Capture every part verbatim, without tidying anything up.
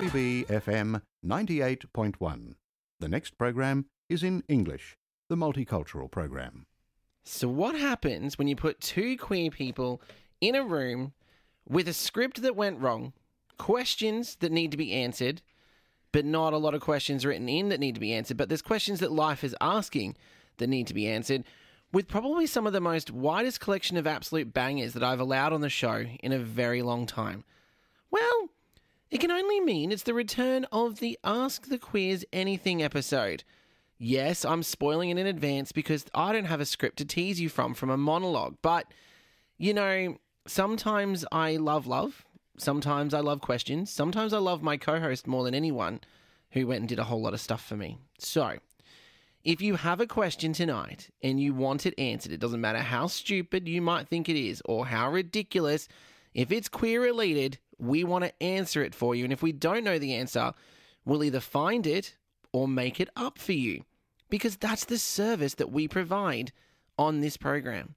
Joy B F M ninety-eight point one. The next program is in English, the multicultural program. So what happens when you put two queer people in a room with a script that went wrong, questions that need to be answered, but not a lot of questions written in that need to be answered, but there's questions that life is asking that need to be answered, with probably some of the most widest collection of absolute bangers that I've allowed on the show in a very long time? Well, it can only mean it's the return of the Ask the Queers Anything episode. Yes, I'm spoiling it in advance because I don't have a script to tease you from from a monologue, but, you know, sometimes I love love, sometimes I love questions, sometimes I love my co-host more than anyone who went and did a whole lot of stuff for me. So, if you have a question tonight and you want it answered, it doesn't matter how stupid you might think it is or how ridiculous, if it's queer-related, we want to answer it for you. And if we don't know the answer, we'll either find it or make it up for you, because that's the service that we provide on this program.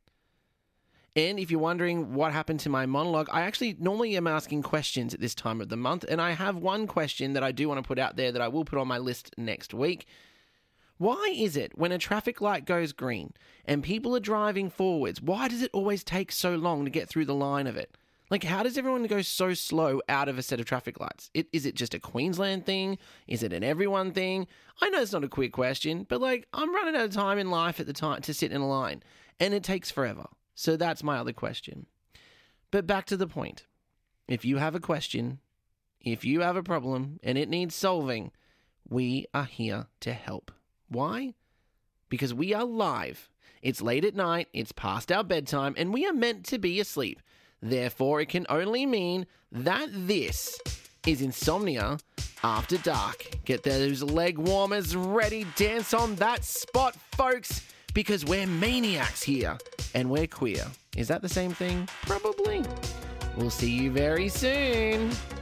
And if you're wondering what happened to my monologue, I actually normally am asking questions at this time of the month, and I have one question that I do want to put out there that I will put on my list next week. Why is it when a traffic light goes green and people are driving forwards, why does it always take so long to get through the line of it? Like, how does everyone go so slow out of a set of traffic lights? It, is it just a Queensland thing? Is it an everyone thing? I know it's not a quick question, but, like, I'm running out of time in life at the time to sit in a line, and it takes forever. So that's my other question. But back to the point. If you have a question, if you have a problem, and it needs solving, we are here to help. Why? Because we are live. It's late at night, it's past our bedtime, and we are meant to be asleep. Therefore, it can only mean that this is Insomnia After Dark. Get those leg warmers ready, dance on that spot, folks, because we're maniacs here, and we're queer. Is that the same thing? Probably. We'll see you very soon.